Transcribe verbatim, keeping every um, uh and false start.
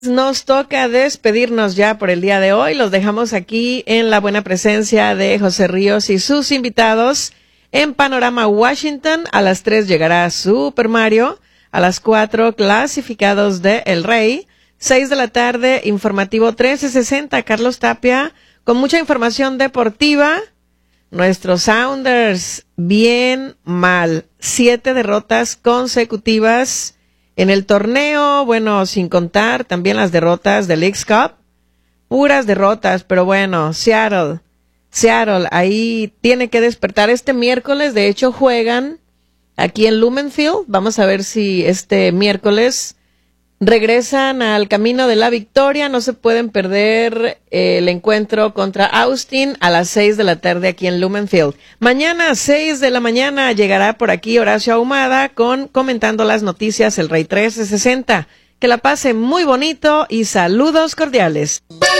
Nos toca despedirnos ya por el día de hoy. Los dejamos aquí en la buena presencia de José Ríos y sus invitados en Panorama Washington. A las tres llegará Super Mario. A las cuatro, clasificados de El Rey. Seis de la tarde, informativo trece sesenta, Carlos Tapia, con mucha información deportiva. Nuestros Sounders, bien mal. Siete derrotas consecutivas en el torneo, bueno, sin contar también las derrotas del Leagues Cup. Puras derrotas, pero bueno, Seattle, Seattle, ahí tiene que despertar este miércoles. De hecho, juegan aquí en Lumen Field. Vamos a ver si este miércoles regresan al camino de la victoria. No se pueden perder el encuentro contra Austin a las seis de la tarde aquí en Lumen Field. Mañana a seis de la mañana llegará por aquí Horacio Ahumada con comentando las noticias El Rey trece sesenta. Que la pase muy bonito y saludos cordiales.